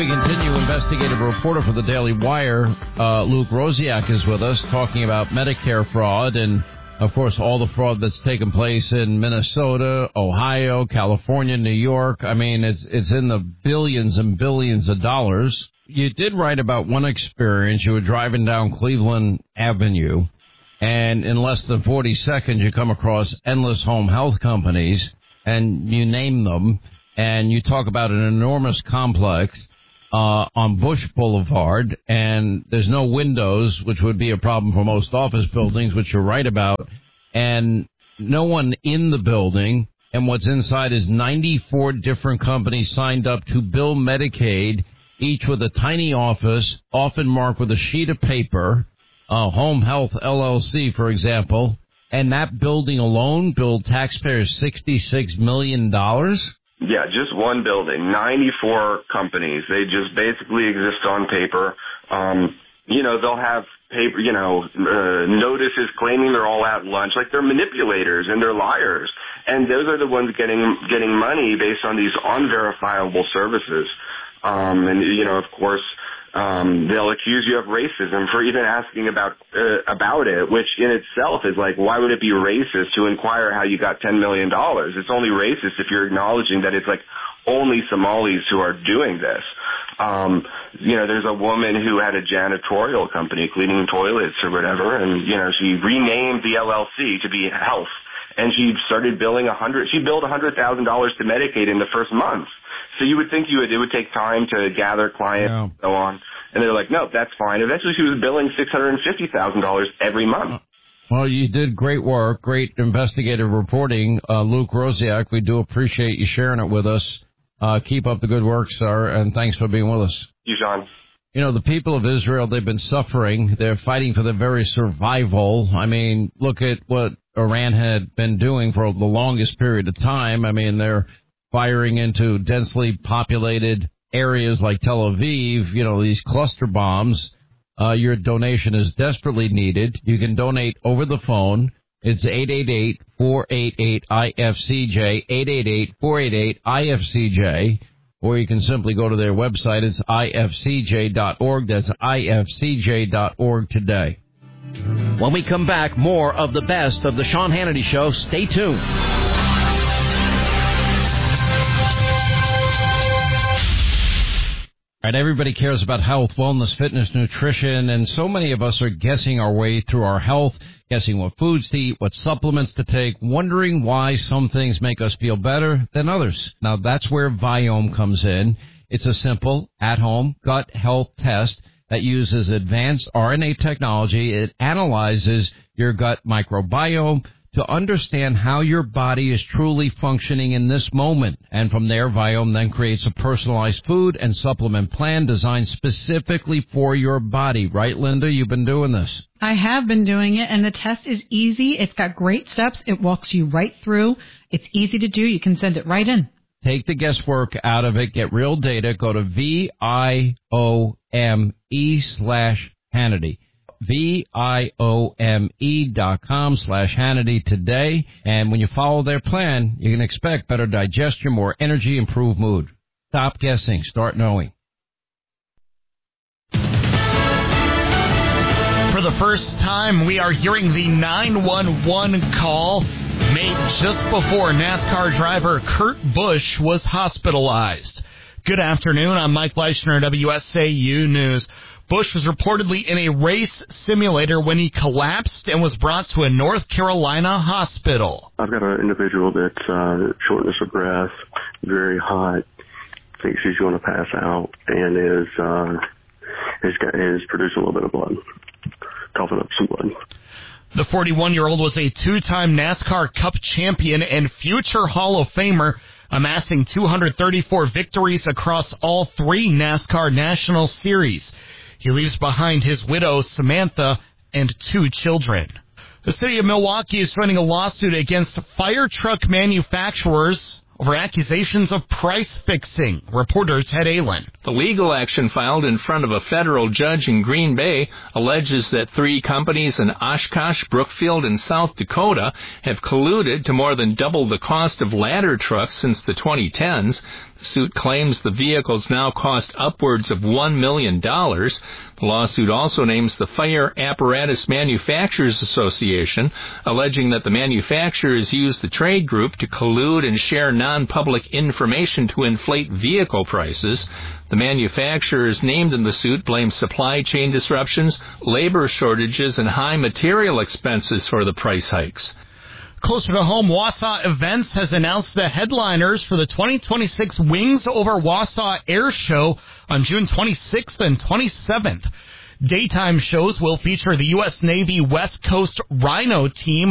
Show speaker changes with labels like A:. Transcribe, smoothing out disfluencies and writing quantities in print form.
A: We continue. Investigative reporter for the Daily Wire, Luke Rosiak, is with us talking about Medicare fraud and, of course, all the fraud that's taken place in Minnesota, Ohio, California, New York. I mean, it's in the billions and billions of dollars. You did write about one experience. You were driving down Cleveland Avenue, and in less than 40 seconds, you come across endless home health companies, and you name them, and you talk about an enormous complex on Bush Boulevard, and there's no windows, which would be a problem for most office buildings, which you're right about, and no one in the building, and what's inside is 94 different companies signed up to bill Medicaid, each with a tiny office, often marked with a sheet of paper, Home Health LLC, for example, and that building alone billed taxpayers $66 million.
B: Yeah, just one building, 94 companies. They just basically exist on paper. They'll have paper, notices claiming they're all at lunch. Like, they're manipulators and they're liars. And those are the ones getting money based on these unverifiable services. Of course, they'll accuse you of racism for even asking about it, which in itself is like, why would it be racist to inquire how you got $10 million? It's only racist if you're acknowledging that it's like only Somalis who are doing this. There's a woman who had a janitorial company cleaning toilets or whatever, and, she renamed the LLC to be Health, and she started billing she billed $100,000 to Medicaid in the first month. So you would think it would take time to gather clients and so on. And they're like, no, that's fine. Eventually she was billing $650,000 every month.
A: Well, you did great work, great investigative reporting, Luke Rosiak. We do appreciate you sharing it with us. Keep up the good work, sir, and thanks for being with us.
B: You, Sean.
A: The people of Israel, they've been suffering. They're fighting for their very survival. I mean, look at what Iran had been doing for the longest period of time. I mean, they're firing into densely populated areas like Tel Aviv, these cluster bombs. Your donation is desperately needed. You can donate over the phone. It's 888-488-IFCJ, 888-488-IFCJ, or you can simply go to their website. It's ifcj.org. That's ifcj.org today.
C: When we come back, more of the best of the Sean Hannity Show. Stay tuned.
A: Right, everybody cares about health, wellness, fitness, nutrition, and so many of us are guessing our way through our health, guessing what foods to eat, what supplements to take, wondering why some things make us feel better than others. Now, that's where Viome comes in. It's a simple, at-home gut health test that uses advanced RNA technology. It analyzes your gut microbiome to understand how your body is truly functioning in this moment. And from there, Viome then creates a personalized food and supplement plan designed specifically for your body. Right, Linda? You've been doing this.
D: I have been doing it, and the test is easy. It's got great steps. It walks you right through. It's easy to do. You can send it right in.
A: Take the guesswork out of it. Get real data. Go to VIOME/Hannity. VIOME.com/Hannity today. And when you follow their plan, you can expect better digestion, more energy, improved mood. Stop guessing. Start knowing.
E: For the first time, we are hearing the 911 call made just before NASCAR driver Kurt Busch was hospitalized. Good afternoon. I'm Mike Leishner, WSAU News. Busch was reportedly in a race simulator when he collapsed and was brought to a North Carolina hospital.
F: I've got an individual that's shortness of breath, very hot, thinks he's going to pass out, and is producing a little bit of blood, coughing up some blood.
E: The 41-year-old was a two-time NASCAR Cup champion and future Hall of Famer, amassing 234 victories across all three NASCAR National Series. He leaves behind his widow, Samantha, and two children. The city of Milwaukee is filing a lawsuit against fire truck manufacturers over accusations of price fixing. Reporter Ted Allen.
G: The legal action filed in front of a federal judge in Green Bay alleges that three companies in Oshkosh, Brookfield, and South Dakota have colluded to more than double the cost of ladder trucks since the 2010s. The suit claims the vehicles now cost upwards of $1 million. The lawsuit also names the Fire Apparatus Manufacturers Association, alleging that the manufacturers used the trade group to collude and share non-public information to inflate vehicle prices. The manufacturers named in the suit blame supply chain disruptions, labor shortages, and high material expenses for the price hikes.
E: Closer to home, Wausau Events has announced the headliners for the 2026 Wings Over Wausau Air Show on June 26th and 27th. Daytime shows will feature the U.S. Navy West Coast Rhino team